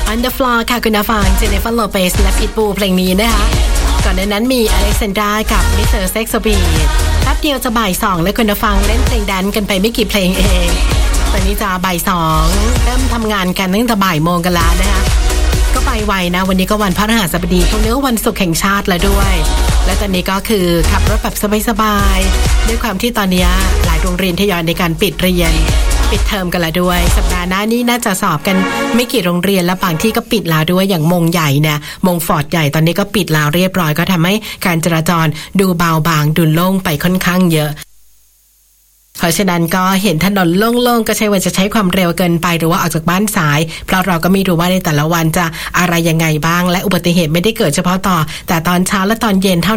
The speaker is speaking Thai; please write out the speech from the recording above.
Underfloor ค่ะคุณฟังเจเนฟเฟอร์โลเปสและพิทบูลเพลงนี้นะคะก่อนหน้านั้นมีอเล็กซานดรากับมิสเตอร์เซ็กซ์บีแป๊บเดียวจะบ่าย2แล้วคุณฟังเล่นเพลงแดนกันไปไม่กี่เพลงเองตอนนี้จะบ่าย2เริ่มทำงานกันตั้งแต่บ่ายโมงกันแล้วนะคะก็ไปไวนะวันนี้ก็วันพฤหัสบดีเขาเนื้อวันศุกร์แห่งชาติแล้วด้วยและตอนนี้ก็คือขับรถแบบสบายๆด้วยความที่ตอนนี้หลายโรงเรียนทยอยในการปิดเรียนปิดเทอมกันแล้วด้วยสัปดาห์หน้านี้น่าจะสอบกันไม่กี่โรงเรียนและบางที่ก็ปิดแล้วด้วยอย่างมงใหญ่เนี่ยมงฟอร์ดใหญ่ตอนนี้ก็ปิดแล้วเรียบร้อยก็ทำให้การจราจรดูเบาบางดูโล่งไปค่อนข้างเยอะเพราะฉะนั้นก็เห็นถนนโล่งๆก็ใช่ว่าจะใช้ความเร็วเกินไปหรือว่าออกจากบ้านสายเพราะเราก็ไม่รู้ว่าในแต่ละวันจะอะไรยังไงบ้างและอุบัติเหตุไม่ได้เกิดเฉพาะแต่ตอนเช้าและตอนเย็นเท่า